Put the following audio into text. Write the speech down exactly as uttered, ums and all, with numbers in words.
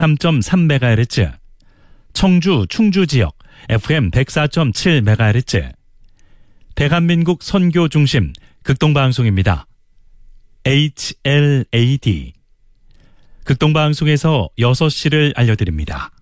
삼 점 삼 메가헤르츠, 청주, 충주 지역 에프엠 백사 점 칠 메가헤르츠, 대한민국 선교 중심 극동방송입니다. 에이치엘에이디. 극동방송에서 여섯 시를 알려드립니다.